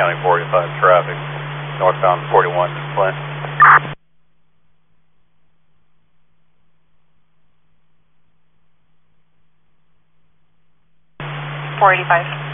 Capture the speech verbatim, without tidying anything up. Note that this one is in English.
County four eighty-five traffic, northbound forty-one display. four eighty-five.